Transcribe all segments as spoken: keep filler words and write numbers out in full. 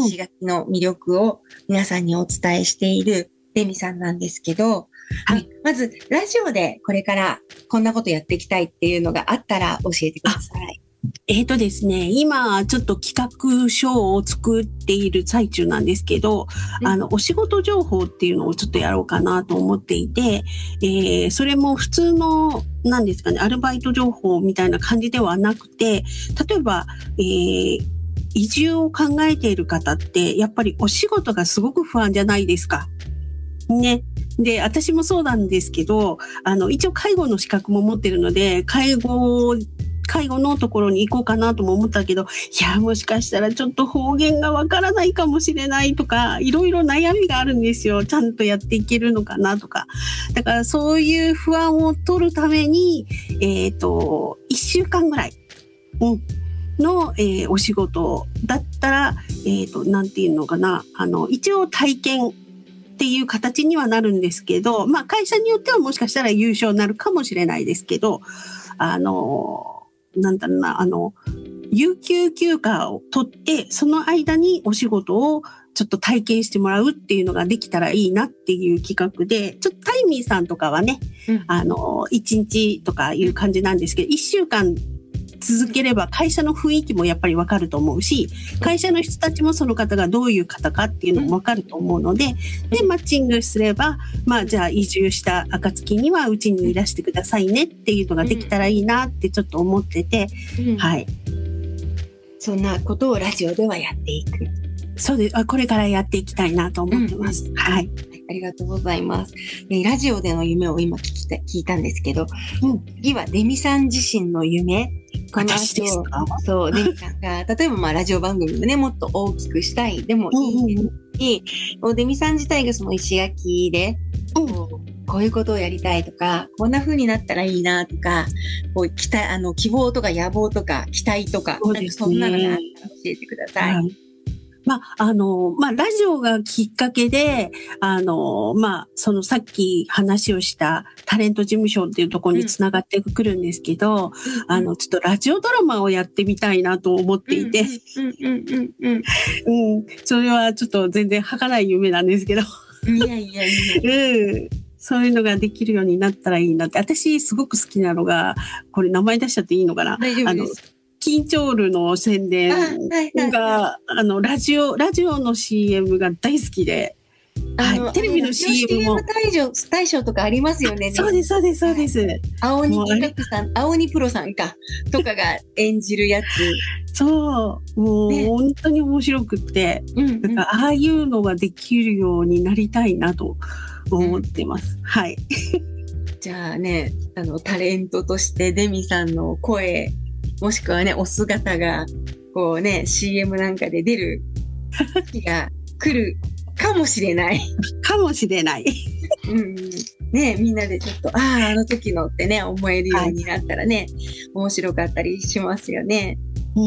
石垣の魅力を皆さんにお伝えしているレミさんなんですけど、はい、まずラジオでこれからこんなことやっていきたいっていうのがあったら教えてください。 えーとですね、今ちょっと企画書を作っている最中なんですけど、うん、あの、お仕事情報っていうのをちょっとやろうかなと思っていて、えー、それも普通の、なんですかね、アルバイト情報みたいな感じではなくて、例えば、えー、移住を考えている方って、やっぱりお仕事がすごく不安じゃないですか。ね。で、私もそうなんですけど、あの、一応介護の資格も持ってるので、介護、介護のところに行こうかなとも思ったけど、いや、もしかしたらちょっと方言がわからないかもしれないとか、いろいろ悩みがあるんですよ。ちゃんとやっていけるのかなとか。だからそういう不安を取るために、えっと、いっしゅうかんぐらい、うん、の、えー、お仕事だったら、えっと、なんていうのかな、あの、一応体験っていう形にはなるんですけど、まあ会社によってはもしかしたら優勝になるかもしれないですけど、あの、なんだろうな、あの、有給休暇を取って、その間にお仕事をちょっと体験してもらうっていうのができたらいいなっていう企画で、ちょっとタイミーさんとかはね、うん、あの、いちにちとかいう感じなんですけど、いっしゅうかん続ければ会社の雰囲気もやっぱりわかると思うし、会社の人たちもその方がどういう方かっていうのもわかると思うので、で、マッチングすれば、まあじゃあ移住した暁にはうちにいらしてくださいねっていうのができたらいいなってちょっと思ってて、うん、はい。 そんなことをラジオではやっていく。 そうです。これからやっていきたいなと思ってます。うん、はい。 ありがとうございます。ラジオでの夢を今聞きた聞いたんですけど、うん、次はデミさん自身の夢。この後、そう、デミさんが、例えばまあラジオ番組もね、もっと大きくしたいでもいいですし、うんうん、デミさん自体がその石垣で、うん、こう、こういうことをやりたいとか、こんな風になったらいいなとか、こう期待、あの、希望とか野望とか期待とか、そうですね、そんなのがあったら教えてください。はい、 まあ、あの、まあ、ラジオがきっかけで、あの、まあ、そのさっき話をしたタレント事務所っていうところにつながってくるんですけど、うん、あの、ちょっとラジオドラマをやってみたいなと思っていて、うん、それはちょっと全然儚い夢なんですけど、 いやいやいや。 うん。そういうのができるようになったらいいなって。私すごく好きなのが、これ名前出しちゃっていいのかな？ 大丈夫です。 あのキンチョールの宣伝が、あ、はいはいはい、あの、ラジオ、ラジオの シーエム が大好きで、はい、テレビの シーエム も。 シーエム 大賞、大賞とかありますよね。 そうです、そうです、そうです。 青鬼企画さん、青鬼プロさんか、とかが演じるやつ。 そう、もう、ね、本当に面白くって、うんうん、なんかああいうのができるようになりたいなと思ってます。うん、はい。 じゃあね、あの、タレントとしてデミさんの声、もしくはね、お姿が、こうね、シーエム なんかで出る日が来るかもしれない。 かもしれない。 うん、ね、みんなでちょっと、ああ、あの時のってね、思えるようになったらね、はい、面白かったりしますよね。 うん。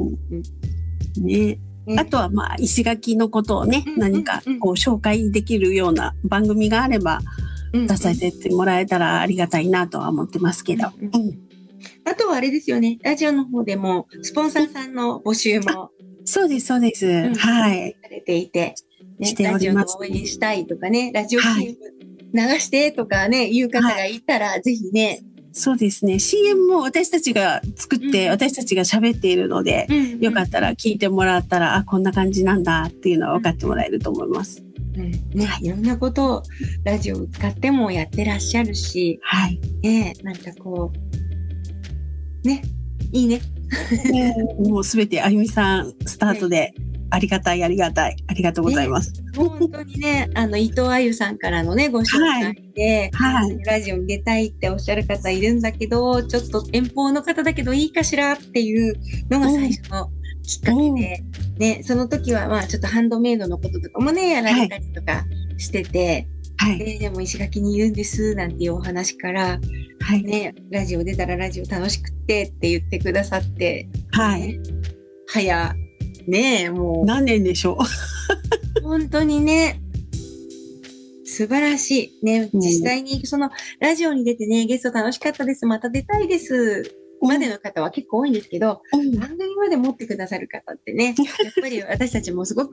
ね。ね、あとはまあ、石垣のことをね、うん、何かこう紹介できるような番組があれば、出させてもらえたらありがたいなとは思ってますけど。うんうん、 あとはあれですよね。ラジオの方でも、スポンサーさんの募集も。 そうです、そうです。うん、はい。 されていて、ね、 しております。 ラジオの応援したいとかね、ラジオ シーエム 流してとかね、いう方がいたら、はい、ぜひね。 そうですね。シーエム も私たちが作って、うん、私たちが喋っているので、うんうん、よかったら聞いてもらったら、あ、こんな感じなんだっていうのは分かってもらえると思います。 うんね、いろんなことをラジオを使ってもやってらっしゃるし、 はい。 ね、なんかこう、ね、いいね。 ねもうすべてあゆみさんスタートで、ありがたい、ありがたい、ありがとうございます。 ね、本当にね、あの、伊藤あゆさんからのね、ご紹介で、はいはい、ラジオに出たいっておっしゃる方いるんだけど、ちょっと遠方の方だけどいいかしらっていうのが最初のきっかけで、ね、その時はまあちょっとハンドメイドのこととかもね、やられたりとかしてて、はい、で, でも石垣にいるんですなんていうお話から、はい、ね、ラジオ出たらラジオ楽しくってって言ってくださって、 はい。 早、ねえ、もう。 何年でしょう。本当にね、素晴らしい。ね、実際にそのラジオに出てね、ゲスト楽しかったです、また出たいです。までの方は結構多いんですけど、うん、番組まで持ってくださる方ってね、やっぱり私たちもすごく